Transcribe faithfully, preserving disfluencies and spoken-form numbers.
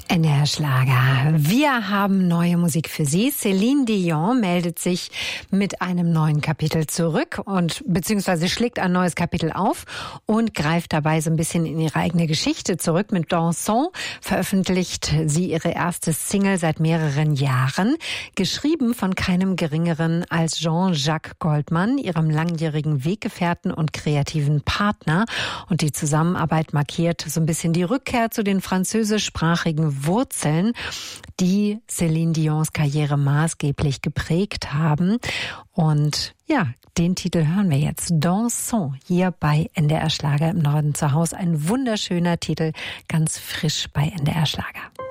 N D R Schlager. Wir haben neue Musik für Sie. Céline Dion meldet sich mit einem neuen Kapitel zurück und beziehungsweise schlägt ein neues Kapitel auf und greift dabei so ein bisschen in ihre eigene Geschichte zurück. Mit Dansons veröffentlicht sie ihre erste Single seit mehreren Jahren, geschrieben von keinem Geringeren als Jean-Jacques Goldman, ihrem langjährigen Weggefährten und kreativen Partner. Und die Zusammenarbeit markiert so ein bisschen die Rückkehr zu den französischsprachigen Wurzeln, die Céline Dions Karriere maßgeblich geprägt haben. Und ja, den Titel hören wir jetzt. Dansons, hier bei N D R Schlager im Norden zu Hause. Ein wunderschöner Titel, ganz frisch bei N D R Schlager.